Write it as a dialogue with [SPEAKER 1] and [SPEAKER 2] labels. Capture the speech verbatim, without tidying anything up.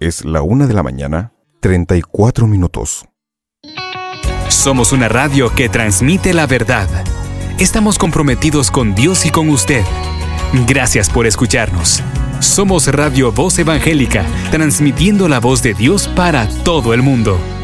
[SPEAKER 1] Es la una de la mañana, treinta y cuatro minutos.
[SPEAKER 2] Somos una radio que transmite la verdad. Estamos comprometidos con Dios y con usted. Gracias por escucharnos. Somos Radio Voz Evangélica, transmitiendo la voz de Dios para todo el mundo.